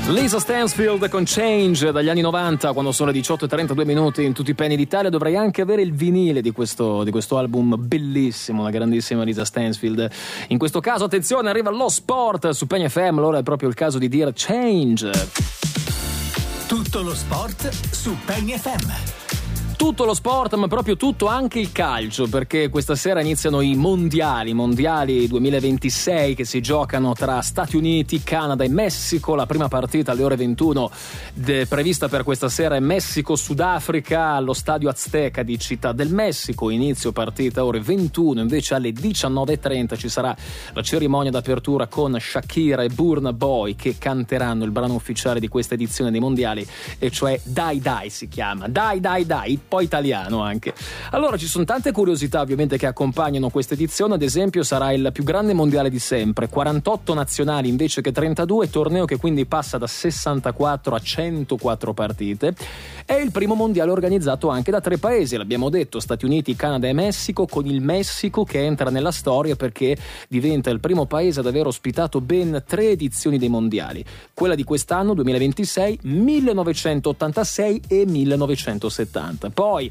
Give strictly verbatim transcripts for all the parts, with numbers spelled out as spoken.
Lisa Stansfield con Change dagli anni novanta, quando sono le diciotto e trentadue minuti in tutti i penny d'Italia. Dovrei anche avere il vinile di questo, di questo album bellissimo, la grandissima Lisa Stansfield. In questo caso, attenzione, arriva lo sport su Penny F M, allora è proprio il caso di dire Change. Tutto lo sport su Penny F M. Tutto lo sport, ma proprio tutto, anche il calcio, perché questa sera iniziano i mondiali, mondiali duemilaventisei, che si giocano tra Stati Uniti, Canada e Messico. La prima partita alle ore ventuno de, prevista per questa sera è Messico-Sudafrica allo stadio Azteca di Città del Messico. Inizio partita ore ventuno, invece alle diciannove e trenta ci sarà la cerimonia d'apertura con Shakira e Burna Boy, che canteranno il brano ufficiale di questa edizione dei mondiali, e cioè Dai Dai si chiama, Dai Dai Dai, poi italiano anche. Allora ci sono tante curiosità ovviamente che accompagnano questa edizione. Ad esempio sarà il più grande mondiale di sempre, quarantotto nazionali invece che trentadue, torneo che quindi passa da sessantaquattro a centoquattro partite. È il primo mondiale organizzato anche da tre paesi, l'abbiamo detto, Stati Uniti, Canada e Messico, con il Messico che entra nella storia perché diventa il primo paese ad aver ospitato ben tre edizioni dei mondiali, quella di quest'anno duemilaventisei, millenovecentottantasei e millenovecentosettanta. Poi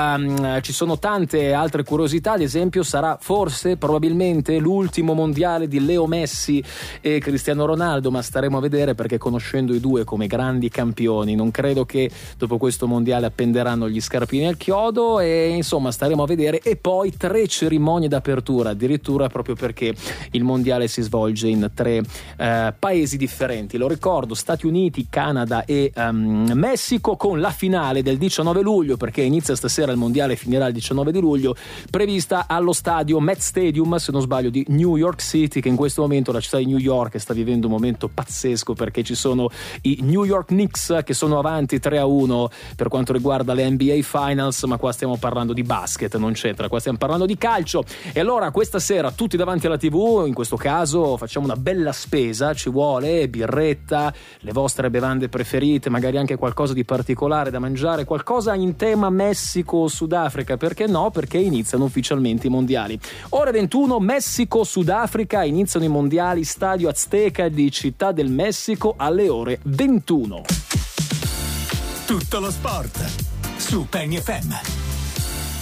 um, ci sono tante altre curiosità, ad esempio sarà forse, probabilmente, l'ultimo mondiale di Leo Messi e Cristiano Ronaldo, ma staremo a vedere, perché conoscendo i due come grandi campioni non credo che dopo questo mondiale appenderanno gli scarpini al chiodo, e insomma staremo a vedere. E poi tre cerimonie d'apertura addirittura, proprio perché il mondiale si svolge in tre eh, paesi differenti, lo ricordo, Stati Uniti, Canada e um, Messico, con la finale del diciannove luglio, perché inizia stasera il mondiale e finirà il diciannove di luglio, prevista allo stadio Met Stadium, se non sbaglio, di New York City, che in questo momento la città di New York sta vivendo un momento pazzesco, perché ci sono i New York Knicks che sono avanti tre a uno per quanto riguarda le N B A Finals, ma qua stiamo parlando di basket, non c'entra, qua stiamo parlando di calcio. E allora questa sera tutti davanti alla tivù, in questo caso facciamo una bella spesa, ci vuole birretta, le vostre bevande preferite, magari anche qualcosa di particolare da mangiare, qualcosa in tema Messico o Sudafrica, perché no? Perché iniziano ufficialmente i mondiali. Ore ventuno, Messico-Sudafrica, iniziano i mondiali, stadio Azteca di Città del Messico alle ore ventuno. Tutto lo sport su Penny F M.